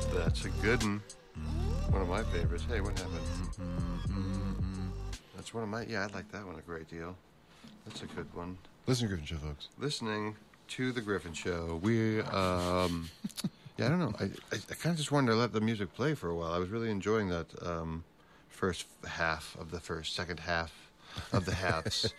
That's a good one. One of my favorites. Hey, what happened? That's one of my... Yeah, I like that one a great deal. That's a good one. Listen to Griffin Show, folks. Listening to The Griffin Show. We, yeah, I don't know. I kind of just wanted to let the music play for a while. I was really enjoying that first half of the second half of the halves.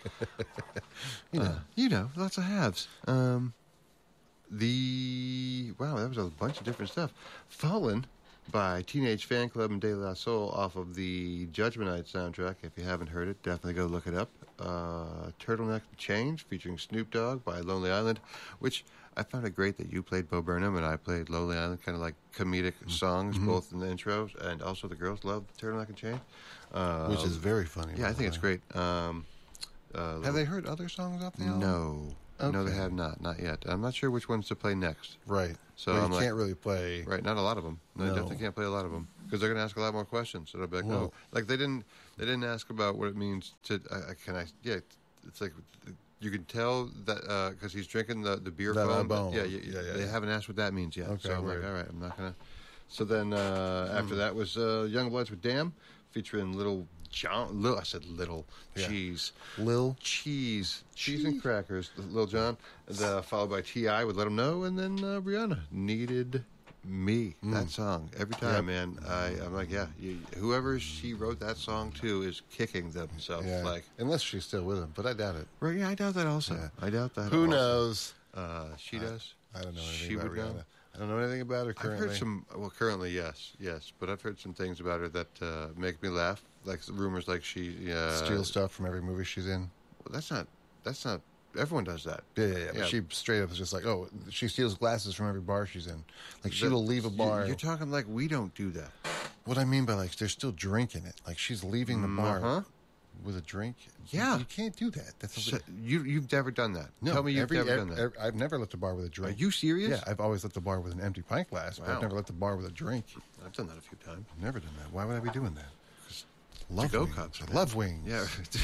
Lots of halves. Wow, that was a bunch of different stuff. Fallen by Teenage Fan Club and De La Soul off of the Judgment Night soundtrack. If you haven't heard it, definitely go look it up. Turtleneck Change featuring Snoop Dogg by Lonely Island, which I found it great that you played Bo Burnham and I played Lonely Island, kind of like comedic songs, both in the intros, and also the girls love Turtleneck and Change. Which is very funny. Yeah, I think it's great. Have they heard other songs off the album? No. Okay. No, they have not yet. I'm not sure which ones to play next. Right. So well, you can't really play. Right, not a lot of them. No. I definitely can't play a lot of them because they're going to ask a lot more questions. So they'll be like, Well, like they didn't ask about what it means to. It's like you can tell that because he's drinking the beer foam. Yeah. They haven't asked what that means yet. Okay, so I'm like, all right, I'm not gonna. So then after that was Youngbloods with Damn, featuring Little John. I said Little Cheese. Lil Cheese and crackers. Lil Jon. Followed by T.I. with Let 'Em Know, and then Rihanna, Needed Me. That song every time, man. I'm like, whoever she wrote that song to is kicking themselves. Yeah. Like, unless she's still with him, but I doubt it. right? Yeah, I doubt that also. Yeah. I doubt that. Who also. knows? She does. I don't know anything She about would know. Rihanna. I don't know anything about her currently. I've heard some. Well, currently, yes, but I've heard some things about her that make me laugh. Like rumors, like she Steal stuff from every movie she's in. Well, that's not. Everyone does that. Yeah. But she straight up is just like, she steals glasses from every bar she's in. Like she will leave a bar. You're talking like we don't do that. What I mean by like they're still drinking it. Like she's leaving the bar with a drink. Yeah. You can't do that. You've never done that. No, Tell me you've never done that. I've never left the bar with a drink. Are you serious? Yeah, I've always left the bar with an empty pint glass, but I've never left the bar with a drink. I've done that a few times. I've never done that. Why would I be doing that? Love To-go wings. cups. I love wings. Yeah.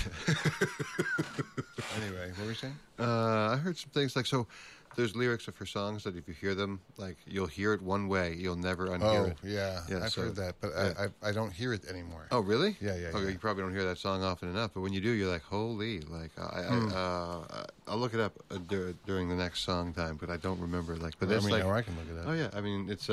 Anyway, what were you saying? I heard some things like, so there's lyrics of her songs that if you hear them, like you'll hear it one way, you'll never unhear it. Yeah, I've heard that, but I don't hear it anymore. Oh, really? Yeah. Okay, you probably don't hear that song often enough, but when you do, you're like, holy, like, I'll look it up during the next song time, but I don't remember, like, but that's like... I can look it up. Oh, yeah, I mean, it's,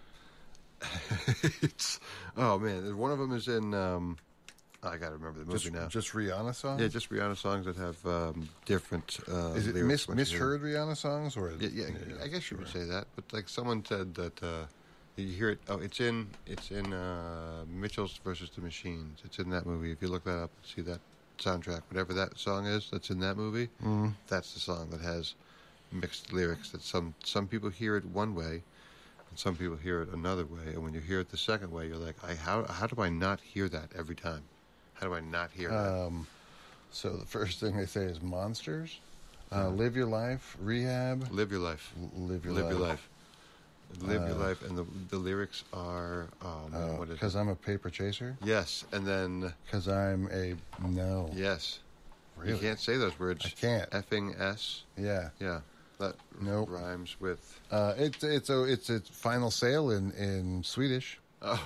oh, man, one of them is in, I gotta remember the movie now. Just Rihanna songs? Yeah, just Rihanna songs that have different is it lyrics. misheard Rihanna songs? Or Yeah, I guess you would say that. But like someone said that you hear it. Oh, it's in Mitchell's versus the Machines. It's in that movie. If you look that up, see that soundtrack. Whatever that song is, that's in that movie. That's the song that has mixed lyrics. That some people hear it one way, and some people hear it another way. And when you hear it the second way, you're like, how do I not hear that every time? How do I not hear that? So the first thing they say is Monsters, Live Your Life, Rehab. Live your life. Live Your Life. Live your life. And the lyrics are, what is it? Because I'm a paper chaser? Yes, and then... Because I'm a... No. Yes. Really? You can't say those words. I can't. Effing S. Yeah. Yeah. That Nope. rhymes with... It's a final sale in Swedish. Oh.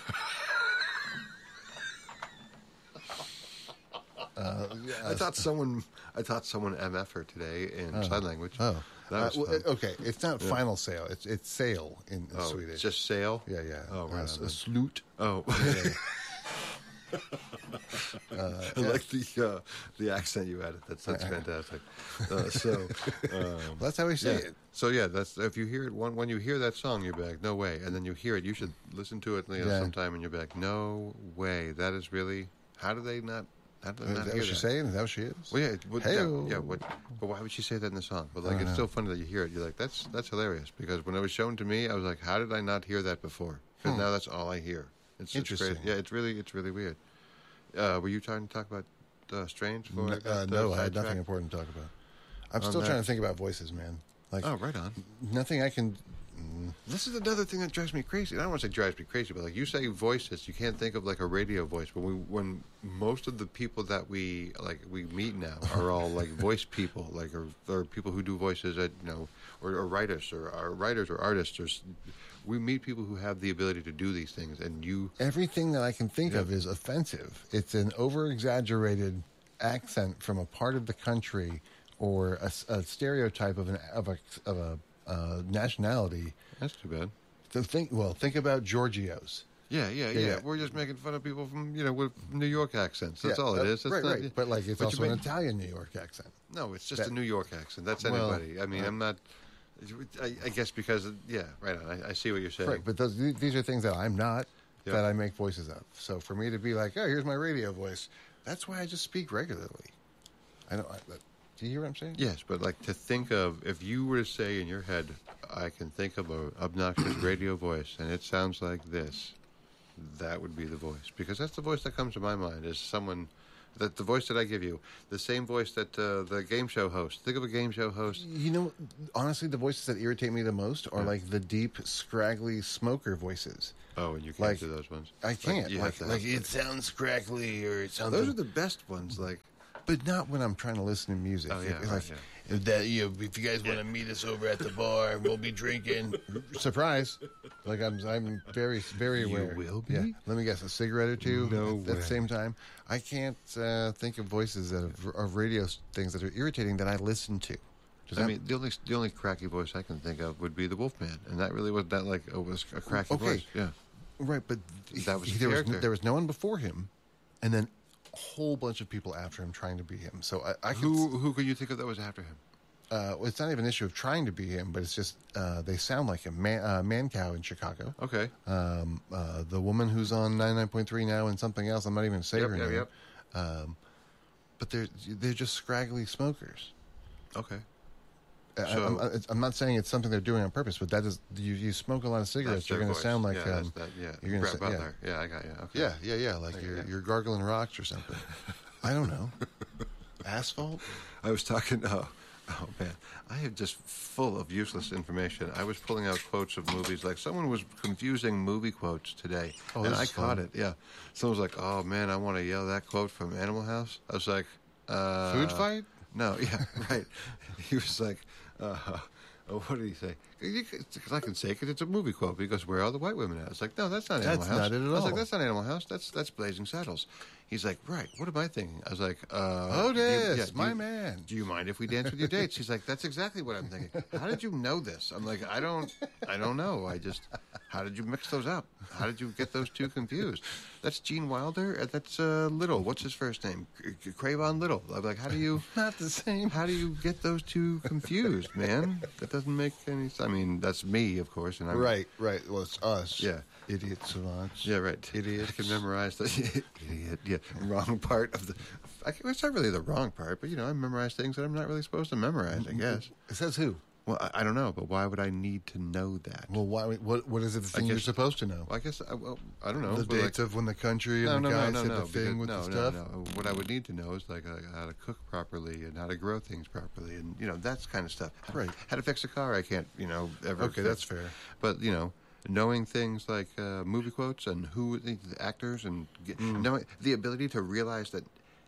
I taught someone MF her today in sign language. Oh, That was fun. okay. It's not final sale. It's sale in Swedish. It's just sale? Yeah. Oh, right. A slut. Oh. I like the accent you added. That's fantastic. Well, that's how we say it. So yeah, that's if you hear it when you hear that song, you're back, no way. And then you hear it, you should listen to it sometime, and you're back, no way. That is really. How do they not? How do they Is not that hear what she's that? saying? Is that what she is? Well, yeah, Hey-o. but why would she say that in the song? But like, it's still funny that you hear it. You're like, that's hilarious. Because when it was shown to me, I was like, how did I not hear that before? Because now that's all I hear. It's interesting. Crazy. Yeah, it's really weird. Were you trying to talk about Strange? No, I had nothing important to talk about. I'm still trying to think about voices, man. Like, oh, right on. Nothing I can. This is another thing that drives me crazy. I don't want to say drives me crazy, but like you say voices, you can't think of like a radio voice. But when most of the people that we meet now are all like voice people, like or people who do voices at or writers or artists or we meet people who have the ability to do these things, and you. Everything that I can think Yeah. of is offensive. It's an over-exaggerated accent from a part of the country or a stereotype of a nationality. That's too bad. Think about Giorgio's. Yeah. We're just making fun of people from with New York accents. That's all it is. It's Right, not- right. But like, it's but also you an make- Italian New York accent. No, it's just That- a New York accent. That's Well, anybody. I mean, I'm not. I guess because right on. I see what you're saying. Right, but these are things that I'm not, Yeah. that I make voices of. So for me to be like, oh, here's my radio voice, that's why I just speak regularly. Do you hear what I'm saying? Yes, but like to think of, if you were to say in your head, I can think of an obnoxious radio voice and it sounds like this, that would be the voice. Because that's the voice that comes to my mind, is someone, that the voice that I give you, the same voice that the game show host. Think of a game show host. You know, honestly, the voices that irritate me the most are like the deep, scraggly smoker voices. Oh, and you can't Like, do those ones. I can't. you have to Like have- it sounds crackly or it sounds. Those are the best ones. Like, but not when I'm trying to listen to music. Oh, yeah, It's right, like, yeah. that, if you guys want to meet us over at the bar, we'll be drinking. Surprise! Like I'm very, very You aware. will be? Yeah. Let me guess, a cigarette or two. No at the way. same time. I can't think of voices of radio things that are irritating that I listen to. Does I that- mean, the only cracky voice I can think of would be the Wolfman, and that really wasn't that like it was a cracky Okay. voice. Yeah. right, but That was a there character. there was no one before him, and then a whole bunch of people after him trying to be him. So I can Who could you think of that was after him? well, it's not even an issue of trying to be him, but it's just they sound like him. Mancow in Chicago. Okay. The woman who's on 99.3 now and something else. I'm not even going to say her name. But they're just scraggly smokers. Okay. I'm not saying it's something they're doing on purpose, but that is you smoke a lot of cigarettes, That's you're their going to voice. sound like that's that, you're Brett gonna Butler. Yeah, I got you. Okay. yeah, like you're gargling rocks or something. I don't know. Asphalt. I was talking. Oh man, I am just full of useless information. I was pulling out quotes of movies. Like someone was confusing movie quotes today, Oh, and this I is caught fun. it. Yeah, someone was like, "Oh man, I want to yell that quote from Animal House." I was like, Food fight? No, yeah, right. He was like, what did he say? Because I can say it 'cause it's a movie quote. Because where are the white women at? It's like, no, that's not Animal That's House. not it at I was like, all. that's not Animal House. That's Blazing Saddles. He's like, right. What am I thinking? I was like, Otis, do my you- man. Do you mind if we dance with your dates? He's like, that's exactly what I'm thinking. How did you know this? I'm like, I don't know. How did you mix those up? How did you get those two confused? That's Gene Wilder. And that's Little. What's his first name? Cravon Little. I'm like, how do you Not the same. How do you get those two confused, man? That doesn't make any sense. I mean, that's me, of course, and I'm Right. Well, it's us. Yeah. Idiots savants. Yeah, right. Idiots. I can memorize the idiot. Yeah, wrong part of the. It's not really the wrong part, but I memorize things that I'm not really supposed to memorize. I guess. It says who? Well, I don't know, but why would I need to know that? Well, why? What is it? The thing you're guess- supposed to know? I guess I don't know. The but dates of when the country and the guy said the thing with the stuff. No. What I would need to know is like how to cook properly and how to grow things properly, and that kind of stuff. Right. How to fix a car? I can't ever. Okay, fix. that's fair. But knowing things like movie quotes and who the actors and knowing the ability to realize that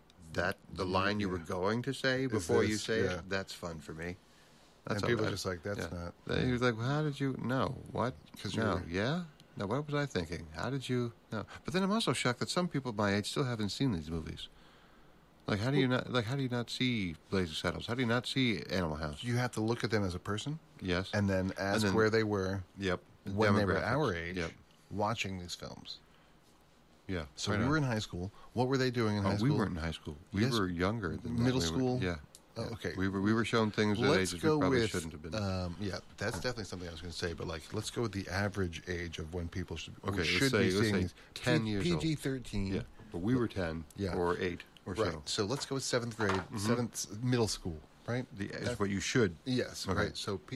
the line you were going to say before you this, say yeah. it, that's fun for me. And all people are that- just like, that's not. He was like, well, how did you know? What? 'Cause no, you're- yeah? No, what was I thinking? How did you know? But then I'm also shocked that some people my age still haven't seen these movies. Like, how do you not see Blazing Saddles? How do you not see Animal House? You have to look at them as a person, Yes. and then ask then- where they were Yep. when they were Demographics. our age, Yep. watching these films. Yeah. So right we on. were in high school. What were they doing in high Oh, school? we weren't in high school. We Yes. were younger than that. Middle We were- school? Yeah. Oh, Yeah. okay. We were shown things at Let's ages go we probably with. shouldn't have been. Yeah, that's definitely something I was going to say. But let's go with the average age of when people should Okay, should let's be say seeing 10 years old. PG-13. Yeah. But we were 10 Yeah. or 8 or Right. so. So let's go with seventh grade, seventh middle school. Right. Is what you should. Yes. Okay. Right. So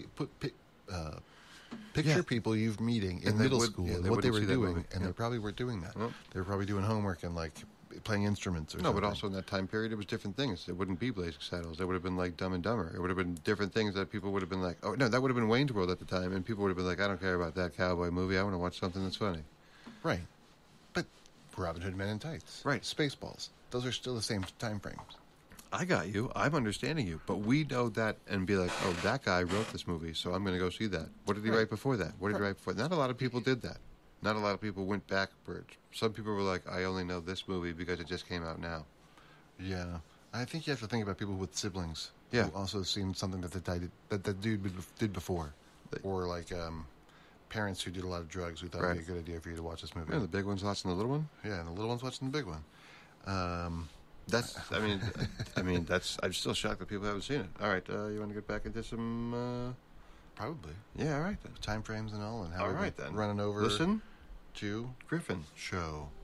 picture Yeah. people you've meeting in And they middle would- school yeah, and they what they wouldn't were see that doing, movie. and Yeah. they probably were doing that. Well- They were probably doing homework and playing instruments or No, something. but also in that time period, it was different things. It wouldn't be Blazing Saddles. It would have been like Dumb and Dumber. It would have been different things that people would have been like, oh, no, that would have been Wayne's World at the time. And people would have been like, I don't care about that cowboy movie. I want to watch something that's funny. Right. But Robin Hood Men in Tights. Right. Spaceballs. Those are still the same time frames. I got you. I'm understanding you. But we know that and be like, oh, that guy wrote this movie, so I'm going to go see that. What did he write before that? What did he write before? Not a lot of people did that. Not a lot of people went backwards. Some people were like, I only know this movie because it just came out now. Yeah. I think you have to think about people with siblings Yeah. who also seen something that the dude did before. Or like parents who did a lot of drugs who thought it'd be a good idea for you to watch this movie. Yeah, the big one's watching the little one. Yeah, and the little one's watching the big one. That's. I mean, that's. I'm still shocked that people haven't seen it. All right, you want to get back into some? Probably. Yeah. All right then. Time frames and all, and how All we're right then. running over. Listen to Griffin show.